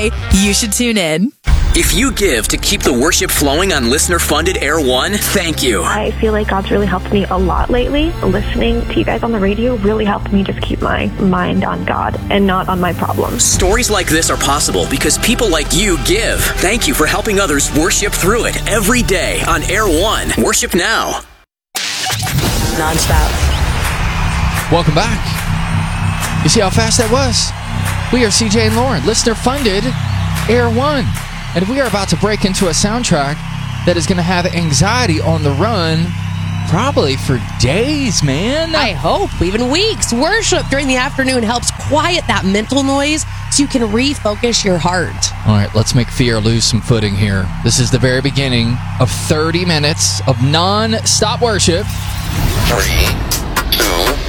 Friday, you should tune in. If you give to keep the worship flowing on listener-funded Air One, thank you. I feel like God's really helped me a lot lately. Listening to you guys on the radio really helped me just keep my mind on God and not on my problems. Stories like this are possible because people like you give. Thank you for helping others worship through it every day on Air One. Worship now. Non-stop. Welcome back. You see how fast that was? We are CJ and Lauren, listener-funded Air One. And we are about to break into a soundtrack that is going to have anxiety on the run probably for days, man. I hope, even weeks. Worship during the afternoon helps quiet that mental noise so you can refocus your heart. All right, let's make fear lose some footing here. This is the very beginning of 30 minutes of non-stop worship. 3, 2,